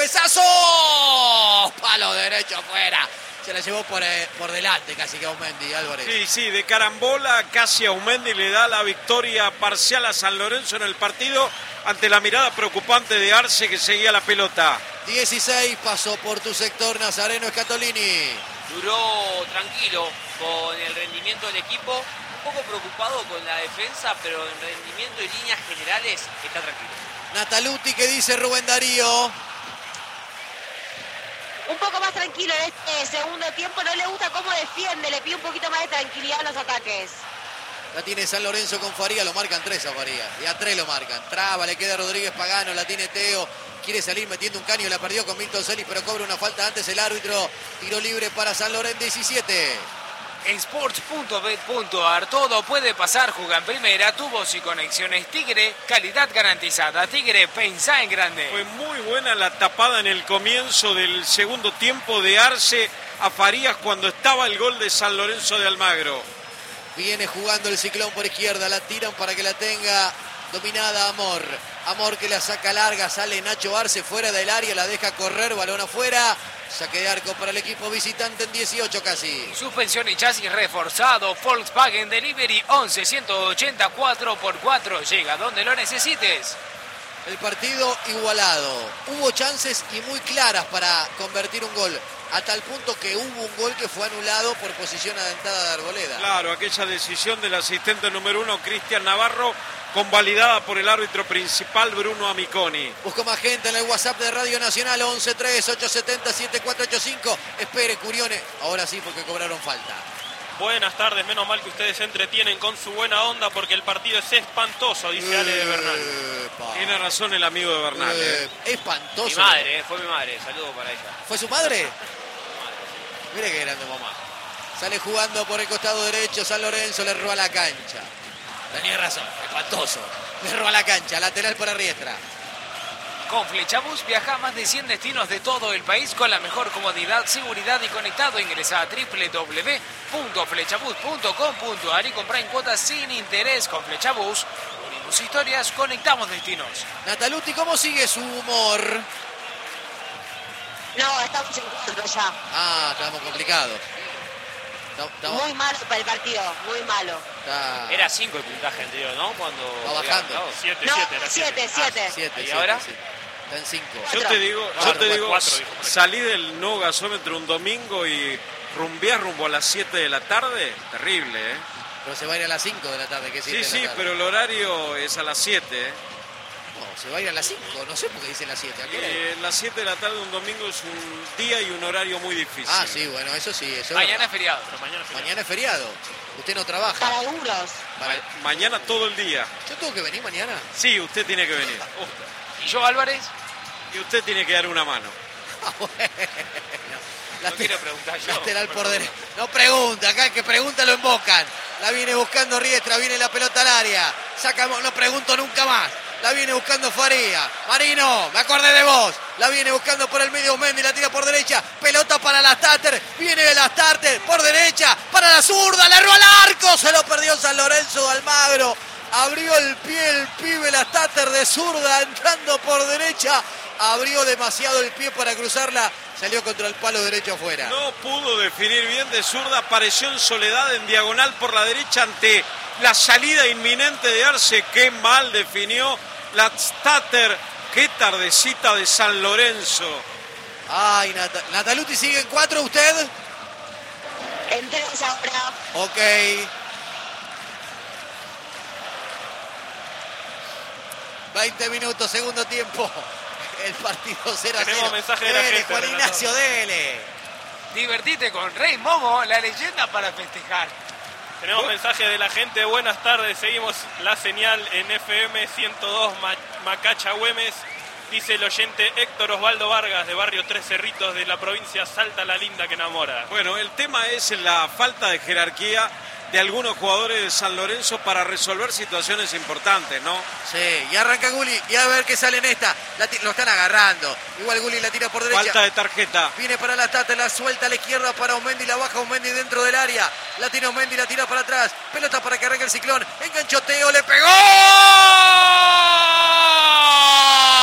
cabezazo. Palo derecho afuera. Se la llevó por delante casi que Aumendi, Álvarez. Sí, de carambola casi Aumendi le da la victoria parcial a San Lorenzo en el partido ante la mirada preocupante de Arce que seguía la pelota. 16 pasó por tu sector Nazareno Scatolini. Duró tranquilo con el rendimiento del equipo, un poco preocupado con la defensa, pero en rendimiento y líneas generales está tranquilo. Nataluti, ¿qué dice Rubén Darío? Un poco más tranquilo en este segundo tiempo, no le gusta cómo defiende, le pide un poquito más de tranquilidad en los ataques. La tiene San Lorenzo con Faría, lo marcan 3 a Faría, y a 3 lo marcan. Traba, le queda Rodríguez Pagano, la tiene Teo, quiere salir metiendo un caño, la perdió con Milton Celis, pero cobra una falta antes el árbitro. Tiro libre para San Lorenzo, 17. En sports.bet.ar todo puede pasar, juega en primera, tubos y conexiones Tigre, calidad garantizada. Tigre, pensá en grande. Fue muy buena la tapada en el comienzo del segundo tiempo de Arce a Farías cuando estaba el gol de San Lorenzo de Almagro. Viene jugando el Ciclón por izquierda, la tiran para que la tenga dominada Amor. Amor que la saca larga, sale Nacho Arce fuera del área, la deja correr, balón afuera. Saque de arco para el equipo visitante en 18 casi. Suspensión y chasis reforzado. Volkswagen Delivery 11 180 4x4. Llega donde lo necesites. El partido igualado. Hubo chances y muy claras para convertir un gol. A tal punto que hubo un gol que fue anulado por posición adelantada de Arboleda. Claro, aquella decisión del asistente número 1, Cristian Navarro, convalidada por el árbitro principal, Bruno Amiconi. Busco más gente en el WhatsApp de Radio Nacional, 11-3-870-7485. Espere, Curione. Ahora sí, porque cobraron falta. Buenas tardes, menos mal que ustedes se entretienen con su buena onda porque el partido es espantoso, dice Ale de Bernal. Tiene razón el amigo de Bernal. Espantoso. Mi madre, fue mi madre, saludo para ella. ¿Fue su madre? Mire qué grande mamá. Sale jugando por el costado derecho, San Lorenzo le roba la cancha. Tenía razón, espantoso. Le roba la cancha, lateral para Riestra. Con Flechabús viaja a más de 100 destinos de todo el país con la mejor comodidad, seguridad y conectado. Ingresa a www.flechabús.com.ar y compra en cuotas sin interés. Con Flechabús, unimos historias, conectamos destinos. Nataluti, ¿cómo sigue su humor? No, estamos en 4 ya. Ah, estamos complicados. Muy malo para el partido, muy malo. Era 5 el puntaje anterior, ¿no? Cuando va bajando. 7, No, 7. 7. ¿Y ahora? Está en 5. Yo te digo, cuatro, salí del no gasómetro un domingo y rumbear rumbo a las 7 de la tarde, terrible, ¿eh? Pero se va a ir a las 5 de la tarde. ¿Qué Sí, pero el horario es a las 7, ¿eh? No, se va a ir a las 5, no sé por qué dice las 7. Las 7 de la tarde un domingo es un día y un horario muy difícil. Ah, sí, bueno, eso sí. Eso Mañana es feriado. Mañana es feriado. Usted no trabaja. Para duros. Mañana todo el día. ¿Yo tengo que venir mañana? Sí, usted tiene que venir. ¿Y yo, Álvarez? Y usted tiene que dar una mano. No quiero preguntar yo. Lateral por derecha. No pregunta, acá el que pregunta lo embocan. La viene buscando Riestra, viene la pelota al área. Sacamos, no pregunto nunca más. La viene buscando Faría. Marino, me acordé de vos. La viene buscando por el medio Mendy, la tira por derecha. Pelota para la Starter. Viene de la Starter por derecha. Para la zurda, le erró al arco. Se lo perdió San Lorenzo de Almagro. Abrió el pie el pibe, la Starter de zurda, entrando por derecha. Abrió demasiado el pie para cruzarla. Salió contra el palo derecho afuera. No pudo definir bien de zurda. Apareció en soledad en diagonal por la derecha ante la salida inminente de Arce. Qué mal definió la Stater. Qué tardecita de San Lorenzo. Ay, Nataluti sigue en 4, ¿usted? En 3 ahora. Ok. ...20 minutos, segundo tiempo. El partido 0-0. Tenemos mensaje de la gente, Juan Renato. Ignacio, dele. Divertite con Rey Momo, la leyenda para festejar. Tenemos mensaje de la gente. Buenas tardes, seguimos la señal en FM 102 Macacha Güemes. Dice el oyente Héctor Osvaldo Vargas de Barrio Tres Cerritos de la provincia Salta la Linda que enamora. Bueno, el tema es la falta de jerarquía de algunos jugadores de San Lorenzo para resolver situaciones importantes, ¿no? Sí, y arranca Gulli, y a ver qué sale en esta. Lo están agarrando. Igual Gulli la tira por derecha. Falta de tarjeta. Viene para la Tata, la suelta a la izquierda para Aumendi, la baja Aumendi dentro del área. La tiene Aumendi, la tira para atrás. Pelota para que arranque el Ciclón. Enganchoteo, le pegó.